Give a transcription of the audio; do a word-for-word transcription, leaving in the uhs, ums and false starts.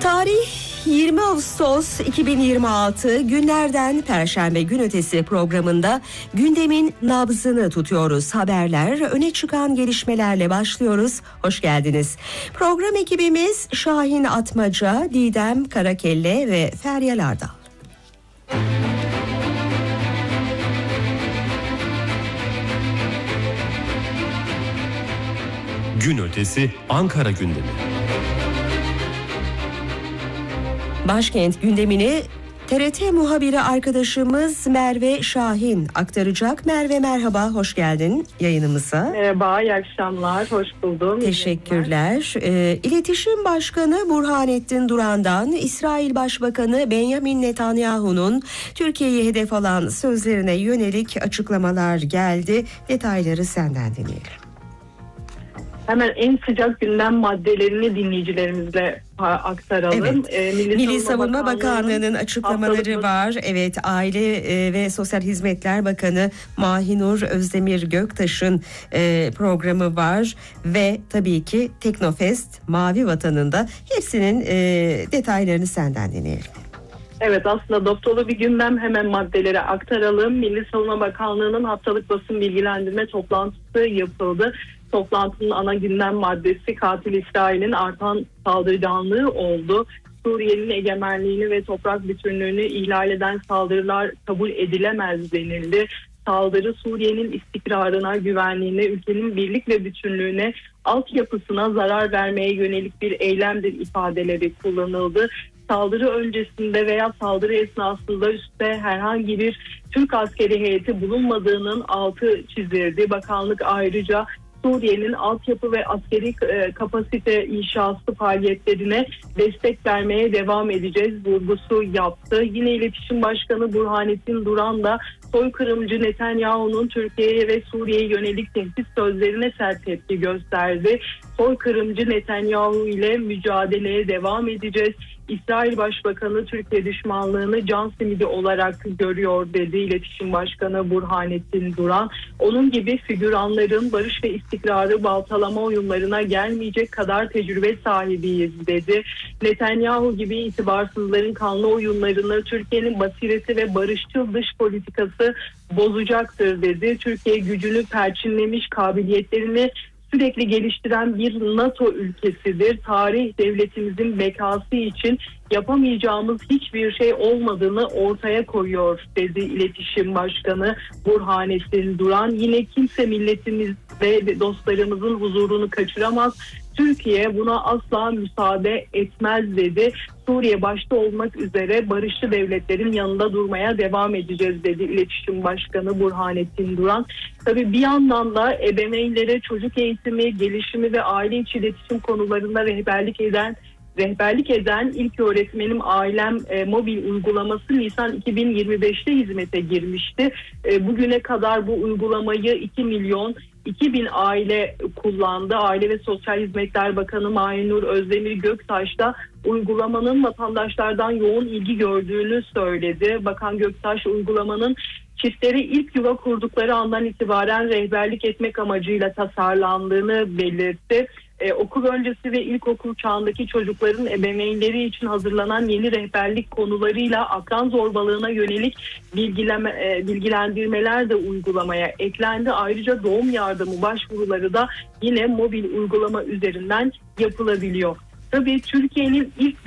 Tarih yirmi Ağustos iki bin yirmi altı, günlerden Perşembe gün ötesi programında gündemin nabzını tutuyoruz. Haberler, öne çıkan gelişmelerle başlıyoruz. Hoş geldiniz. Program ekibimiz Şahin Atmaca, Didem Karakelle ve Feryal Ardal. Gün ötesi Ankara gündemi. Başkent gündemini T R T muhabiri arkadaşımız Merve Şahin aktaracak. Merve, merhaba, hoş geldin yayınımıza. Merhaba, iyi akşamlar, hoş buldum. Teşekkürler. Ee, İletişim Başkanı Burhanettin Duran'dan İsrail Başbakanı Benjamin Netanyahu'nun Türkiye'yi hedef alan sözlerine yönelik açıklamalar geldi. Detayları senden dinleyelim. Hemen en sıcak gündem maddelerini dinleyicilerimizle aktaralım. Evet. Ee, Milli, Milli Savunma, Savunma Bakanlığı'nın açıklamaları haftalık... var. Evet, Aile ve Sosyal Hizmetler Bakanı Mahinur Özdemir Göktaş'ın e, programı var ve tabii ki Teknofest, Mavi Vatanı'nda, hepsinin e, detaylarını senden dinleyelim. Evet, aslında dopdolu bir gündem, hemen maddelere aktaralım. Milli Savunma Bakanlığı'nın haftalık basın bilgilendirme toplantısı yapıldı. Toplantının ana gündem maddesi katil İsrail'in artan saldırganlığı oldu. Suriye'nin egemenliğini ve toprak bütünlüğünü ihlal eden saldırılar kabul edilemez denildi. Saldırı Suriye'nin istikrarına, güvenliğine, ülkenin birlik ve bütünlüğüne, altyapısına zarar vermeye yönelik bir eylemdir ifadeleri kullanıldı. Saldırı öncesinde veya saldırı esnasında üstte herhangi bir Türk askeri heyeti bulunmadığının altı çizildi. Bakanlık ayrıca Suriye'nin altyapı ve askeri kapasite inşası faaliyetlerine destek vermeye devam edeceğiz vurgusu yaptı. Yine İletişim Başkanı Burhanettin Duran da soykırımcı Netanyahu'nun Türkiye'ye ve Suriye'ye yönelik tehdit sözlerine sert tepki gösterdi. Soykırımcı Netanyahu ile mücadeleye devam edeceğiz. İsrail Başbakanı Türkiye düşmanlığını can simidi olarak görüyor dedi İletişim Başkanı Burhanettin Duran. Onun gibi figüranların barış ve istikrarı baltalama oyunlarına gelmeyecek kadar tecrübe sahibiyiz dedi. Netanyahu gibi itibarsızların kanlı oyunlarını Türkiye'nin basireti ve barışçıl dış politikası bozacaktır dedi. Türkiye gücünü perçinlemiş, kabiliyetlerini sürekli geliştiren bir NATO ülkesidir. Tarih devletimizin bekası için yapamayacağımız hiçbir şey olmadığını ortaya koyuyor dedi İletişim Başkanı Burhanettin Duran. Yine kimse milletimiz ve dostlarımızın huzurunu kaçıramaz. Türkiye buna asla müsaade etmez dedi. Suriye başta olmak üzere barışçı devletlerin yanında durmaya devam edeceğiz dedi İletişim Başkanı Burhanettin Duran. Tabii bir yandan da ebeveynlere çocuk eğitimi, gelişimi ve aile içi iletişim konularında rehberlik eden Rehberlik eden İlk Öğretmenim Ailem e, mobil uygulaması Nisan iki bin yirmi beşte hizmete girmişti. E, bugüne kadar bu uygulamayı iki milyon iki bin aile kullandı. Aile ve Sosyal Hizmetler Bakanı Mahinur Özdemir Göktaş da uygulamanın vatandaşlardan yoğun ilgi gördüğünü söyledi. Bakan Göktaş uygulamanın çiftleri ilk yuva kurdukları andan itibaren rehberlik etmek amacıyla tasarlandığını belirtti. Ee, okul öncesi ve ilkokul çağındaki çocukların ebeveynleri için hazırlanan yeni rehberlik konularıyla akran zorbalığına yönelik bilgileme, e, bilgilendirmeler de uygulamaya eklendi. Ayrıca doğum yardımı başvuruları da yine mobil uygulama üzerinden yapılabiliyor. Tabii Türkiye'nin ilk